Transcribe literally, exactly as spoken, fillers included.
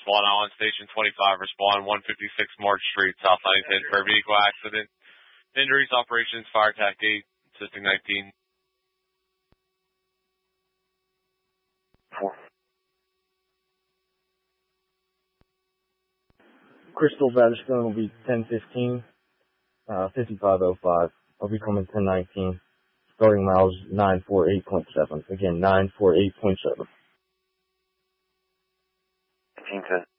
Swan Island Station twenty-five, respond one fifty-six March Street, South Huntington, for a vehicle accident. Injuries, operations, fire attack eight, assisting nineteen. Crystal Batterstone will be ten fifteen, uh, fifty-five oh five. I'll be coming ten nineteen. Starting miles nine forty-eight point seven. Again, nine forty-eight point seven. eighteen ten.